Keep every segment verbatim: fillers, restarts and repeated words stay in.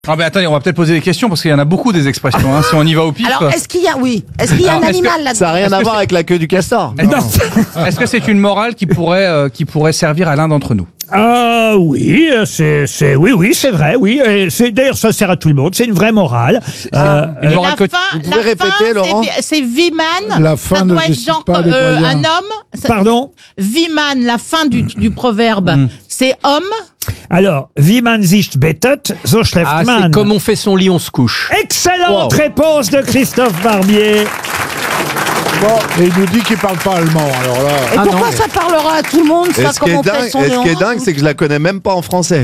Ah ben attendez, on va peut-être poser des questions parce qu'il y en a beaucoup des expressions, hein, si on y va au pif. Alors, est-ce qu'il y a, oui, est-ce qu'il y a Alors, un est-ce animal que- là-dedans? Ça n'a rien Est-ce à que voir c'est- avec la queue du castor. Non. Est-ce que c'est une morale qui pourrait, euh, qui pourrait servir à l'un d'entre nous? Ah oui, euh, c'est, c'est, oui, oui, c'est vrai, oui. Et c'est, d'ailleurs, ça sert à tout le monde. C'est une vraie morale. Euh, Une Et morale la que- fin, Vous pouvez la répéter, fin, Laurent c'est- c'est Viman. La fin ça ne doit être justifie genre pas les euh, moyens. un homme. Ça- pardon. Viman, la fin du, du proverbe, c'est homme. Alors, wie man sich bettet, so schläft Ah, man. c'est comme on fait son lit, on se couche. Excellente Wow. réponse de Christophe Barbier. Bon, et il nous dit qu'il parle pas allemand, alors là. Et Ah pourquoi non. ça parlera à tout le monde, Et ça, ce qui comme est on fait dingue, son et ce qui est nom dingue, c'est que je la connais même pas en français.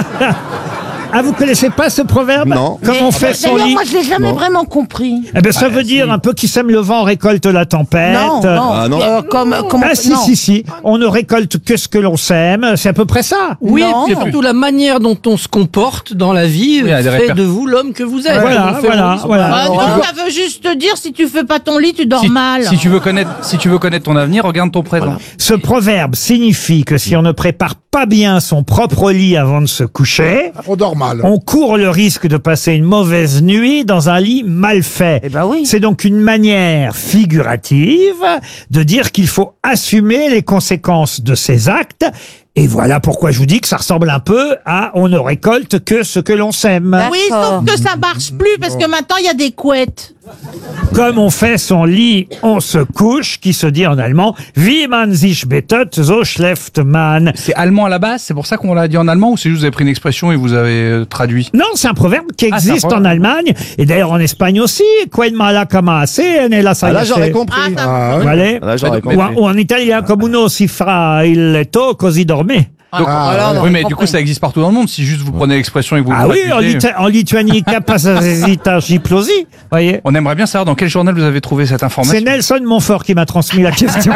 Ah, vous connaissez pas ce proverbe? Non. Comme on Mais- fait son D'ailleurs, lit. moi, je l'ai jamais Non. vraiment compris. Eh ben, ça veut dire un peu qui sème le vent récolte la tempête. Non, non. Ah, non. Euh, comme, comme Ah si, non. si, si. On ne récolte que ce que l'on sème. C'est à peu près ça. Oui, Non. et puis surtout la manière dont on se comporte dans la vie Oui, il y a des fait réper- de vous l'homme que vous êtes. Voilà, On fait voilà, mon lit, voilà. Ah, Alors, non, ça veut juste te dire, si tu fais pas ton lit, tu dors Si, mal. si tu veux connaître, si tu veux connaître ton avenir, regarde ton présent. Ce proverbe signifie que si on ne prépare pas bien son propre lit avant de se coucher, On dort mal. on court le risque de passer une mauvaise nuit dans un lit mal fait. Eh ben oui. C'est donc une manière figurative de dire qu'il faut assumer les conséquences de ses actes. Et voilà pourquoi je vous dis que ça ressemble un peu à on ne récolte que ce que l'on sème. Oui, sauf que ça marche plus, parce que maintenant, il y a des couettes. Comme on fait son lit, on se couche, qui se dit en allemand wie man sich bettet, so schläft man. C'est allemand à la base, c'est pour ça qu'on l'a dit en allemand ou c'est juste vous avez pris une expression et vous avez euh, traduit? Non, c'est un proverbe qui Ah, c'est un existe proverbe. en Allemagne et d'ailleurs en Espagne aussi. Quen mala cama se, ne la Ah, là, j'aurais sagliace. compris. Ah, ça- Ah, oui. Voilà. Là, j'aurais Ou, en- compris. ou en italien, comme uno si fra il letto così dorme. Donc, Ah, ouais. oui, mais du coup, ça existe partout dans le monde. Si juste vous prenez l'expression et que vous Ah le oui, en, traduisez, Lita- en Lituanie, capacita giplosi. Voyez. on aimerait bien savoir dans quel journal vous avez trouvé cette C'est information. Nelson Montfort qui m'a transmis la question.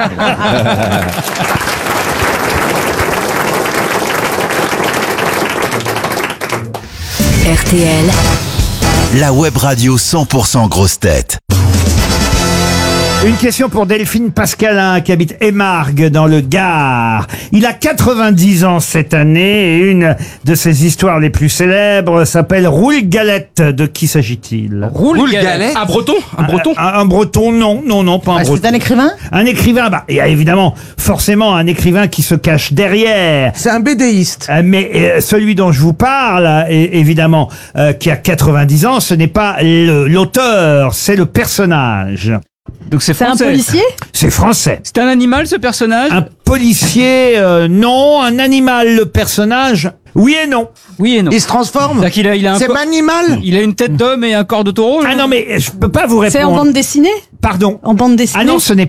R T L, La web radio cent pour cent grosse tête. Une question pour Delphine Pascalin qui habite Émargues dans le Gard. Il a quatre-vingt-dix ans cette année et une de ses histoires les plus célèbres s'appelle Roule Galette. De qui s'agit-il? Roule galette. Un breton Un breton Un, un breton, non, non, non, pas un Ah, breton. c'est un écrivain? Un écrivain, bah, il y a évidemment forcément un écrivain qui se cache derrière. C'est un bédéiste. Euh, Mais euh, celui dont je vous parle, et, évidemment, euh, qui a quatre-vingt-dix ans, ce n'est pas le- l'auteur, c'est le personnage. Donc c'est C'est un français. policier? C'est français. C'est un animal ce personnage? Un policier, euh, non. Un animal, le personnage, oui et non. Oui et non. Il se transforme. C'est-à-dire qu'il a, il a un C'est co- Manimal. il a une tête d'homme et un corps de taureau. Ah non, mais je peux pas vous C'est en répondre. bande dessinée? Pardon. En bande dessinée? Ah non, ce n'est